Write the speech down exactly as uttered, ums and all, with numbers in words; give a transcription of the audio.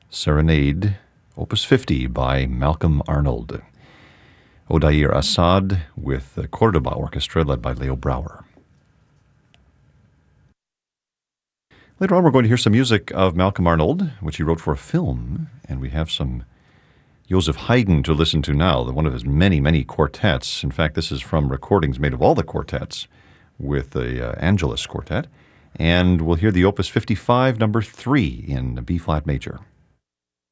Serenade, Opus fifty by Malcolm Arnold. Odair Assad with the Cordoba Orchestra led by Leo Brouwer. Later on, we're going to hear some music of Malcolm Arnold, which he wrote for a film, and we have some Joseph Haydn to listen to now, one of his many, many quartets. In fact, this is from recordings made of all the quartets with the uh, Angelus Quartet, and we'll hear the Opus fifty-five, number three in B-flat major.